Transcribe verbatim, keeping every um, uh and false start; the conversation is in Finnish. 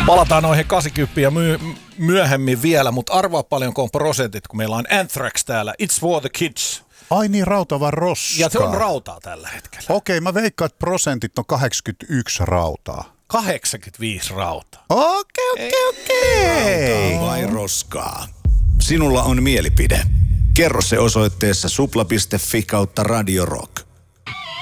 Palataan noihin kahdeksankymmentä ja my- myöhemmin vielä, mutta arvaa paljonko on prosentit, kun meillä on Anthrax täällä. It's for the kids. Ai niin, rautava roska. Ja se on rautaa tällä hetkellä. Okei, mä veikkaan, että prosentit on kahdeksankymmentäyksi rautaa. kahdeksankymmentäviisi rautaa. Okei, okei, okei. Rautaa vai roskaa? Sinulla on mielipide. Kerro se osoitteessa supla piste fi kautta Radio Rock.